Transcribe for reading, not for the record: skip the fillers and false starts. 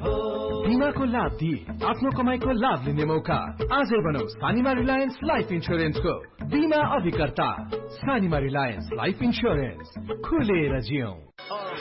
बीमाको लाभ दिए आफ्नो कमाईको लाभ लिने मौका आजै बनाऊ सानीमा रिलायन्स लाइफ इन्स्योरेन्सको बीमा अभिकर्ता। सानीमा रिलायन्स लाइफ इन्स्योरेन्स, खुलेर जियौं।